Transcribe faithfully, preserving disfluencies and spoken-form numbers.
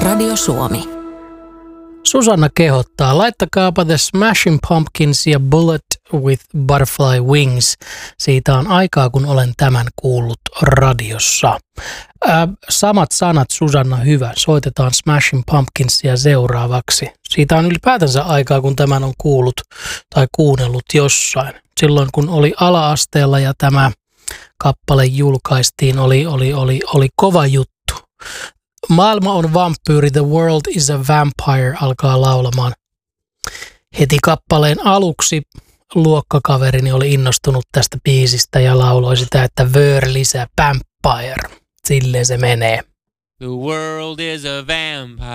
Radio Suomi. Susanna kehottaa, laittakaapa The Smashing Pumpkins ja Bullet with Butterfly Wings. Siitä on aikaa, kun olen tämän kuullut radiossa. Ää, samat sanat, Susanna, hyvä. Soitetaan Smashing Pumpkinsia seuraavaksi. Siitä on ylipäätänsä aikaa, kun tämän on kuullut tai kuunnellut jossain. Silloin, kun oli ala-asteella ja tämä kappale julkaistiin, oli, oli, oli, oli kova juttu. Maailma on vampyyri, the world is a vampire, alkaa laulamaan. Heti kappaleen aluksi luokkakaverini oli innostunut tästä biisistä ja lauloi sitä, että word lisää vampire. Silleen se menee. The world is a vampire.